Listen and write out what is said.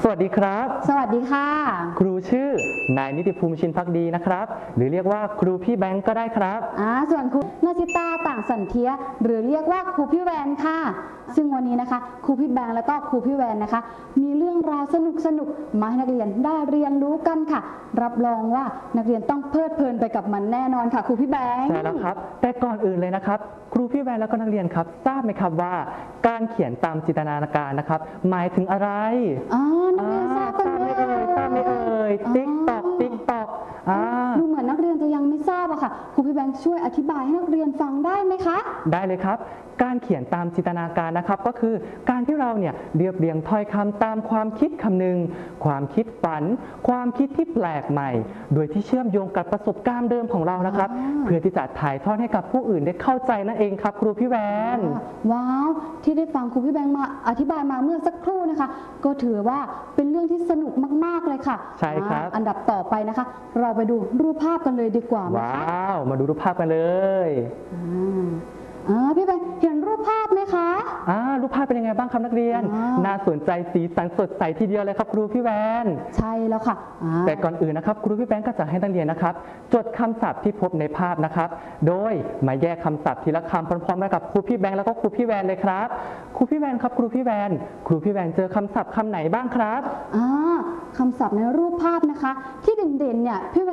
วัสดีครับสวัสดีค่ะครูชื่อนายนิติภูมิชินภักดีนะครับหรือเรียกว่าครูพี่แบงก์ก็ได้ครับส่วนครูนาชิตาต่างสันเทียหรือเรียกว่าครูพี่แวนค่ะซึ่งวันนี้นะคะครูพี่แบงก์แล้วก็ครูพี่แวนนะคะมีเรื่องราวสนุกมาให้นักเรียนได้เรียนรู้กันค่ะรับรองว่านักเรียนต้องเพลิดเพลินไปกับมันแน่นอนค่ะครูพี่แบงก์ใช่แล้วครับแต่ก่อนอื่นเลยนะครับครูพี่แวนแล้วก็นักเรียนครับทราบไหมครับว่าการเขียนตามจินตนาการนะครับหมายถึงอะไรนักเรียนทราบกันไหมทราบไหมเอ่ยติ๊กตอกติ๊กตอกดูเหมือนนักเรียนจะยังไม่ทราบอะค่ะครูพี่แบงค์ช่วยอธิบายให้นักเรียนฟังได้ไหมคะได้เลยครับการเขียนตามจินตนาการนะครับก็คือการที่เราเนี่ยเรียบเรียงถ้อยคำตามความคิดคำนึงความคิดฝันความคิดที่แปลกใหม่โดยที่เชื่อมโยงกับประสบการณ์เดิมของเรานะครับเพื่อที่จะถ่ายทอดให้กับผู้อื่นได้เข้าใจนั่นเองครับครูพี่แวนว้าวที่ได้ฟังครูพี่แบงค์มาอธิบายมาเมื่อสักครู่นะคะก็ถือว่าเป็นเรื่องที่สนุกมากๆเลยค่ะใช่ครับอันดับต่อไปนะคะเราไปดูรูปภาพกันเลยดีกว่าว้าวมาดูรูปภาพกันเลยพี่แบงค์เห็นรูปภาพไหมคะรูปภาพเป็นยังไงบ้างครับนักเรียนน่าสนใจสีสันสดใสทีเดียวเลยครับครูพี่แวนใช่แล้วค่ะแต่ก่อนอื่นนะครับครูพี่แวนก็จะให้นักเรียนนะครับจดคำศัพท์ที่พบในภาพนะครับโดยมาแยกคำศัพท์ทีละคำพร้อมๆกันกับครูพี่แบงค์แล้วก็ครูพี่แวนเลยครับครูพี่แวนครับครูพี่แวนเจอคำศัพท์คำไหนบ้างครับคำศัพท์ในรูปภาพนะคะที่เด่นๆเนี่ยพี่แว